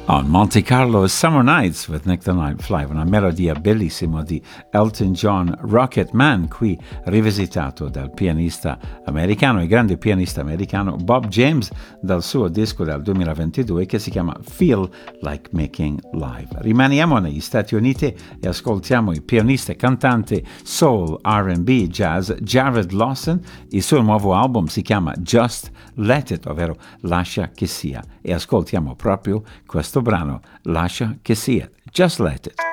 On Monte Carlo Summer Nights with Nick the Nightfly, una melodia bellissima di Elton John, Rocket Man, qui rivisitato dal pianista americano, il grande pianista americano Bob James, dal suo disco del 2022 che si chiama Feel Like Making Live. Rimaniamo negli Stati Uniti e ascoltiamo il pianista e cantante soul, R&B, jazz Jared Lawson. Il suo nuovo album si chiama Just Let It, ovvero Lascia che sia, e ascoltiamo proprio questo brano, Lascia che sia, Just Let It.